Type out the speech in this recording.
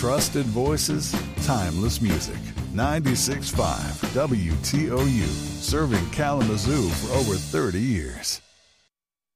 Trusted voices, timeless music. 96.5 WTOU, serving Kalamazoo for over 30 years.